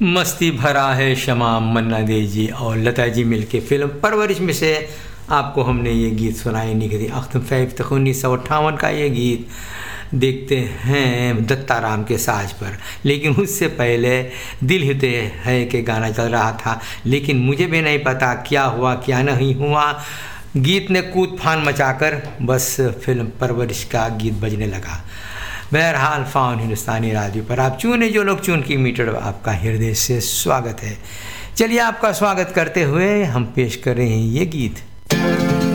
मस्ती भरा है शमा मन्ना दे जी और लता जी मिलके फिल्म परवरिश में से आपको हमने ये गीत सुनाए निकली अख्तम फैफ तक 1958 का ये गीत देखते हैं दत्ताराम के साज पर। लेकिन उससे पहले दिल होते है के गाना चल रहा था, लेकिन मुझे भी नहीं पता क्या हुआ क्या नहीं हुआ, गीत ने कूद फान मचाकर बस फिल्म परवरिश का गीत बजने लगा। बहरहाल फाउन हिंदुस्तानी रेडियो पर आप चुने जो लोग चुन की मीटर, आपका हृदय से स्वागत है। चलिए आपका स्वागत करते हुए हम पेश कर रहे हैं ये गीत।